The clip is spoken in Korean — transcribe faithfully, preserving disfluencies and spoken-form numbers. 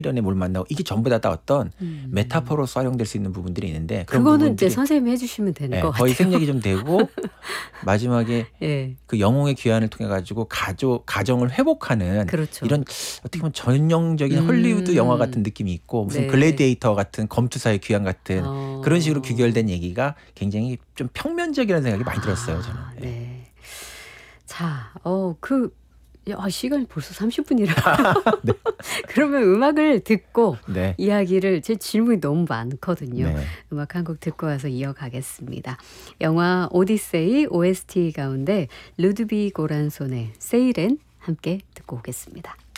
사이렌의 뭘 만나고 이게 전부 다, 다 어떤 음. 메타포로서 활용될 수 있는 부분들이 있는데 그런 그거는 부분들이 이제 선생님이 해주시면 되는 네, 것 거의 같아요. 생략이 좀 되고 마지막에 예. 그 영웅의 귀환을 통해 가지고 가족 가정을 회복하는 그렇죠. 이런 어떻게 보면 전형적인 음. 헐리우드 영화 같은 느낌이 있고 무슨 네. 글래디에이터 같은 검투사의 귀환 같은 어. 그런 식으로 귀결된 얘기가 굉장히 좀 평면적이라는 생각이 많이 들었어요, 아, 저는. 예. 네. 자, 어, 그, 야, 시간이 벌써 삼십 분이라. 네. 그러면 음악을 듣고 네. 이야기를, 제 질문이 너무 많거든요. 네. 음악 한 곡 듣고 와서 이어가겠습니다. 영화 오디세이 오에스티 가운데 루드비 고란손의 세이렌 함께 듣고 오겠습니다.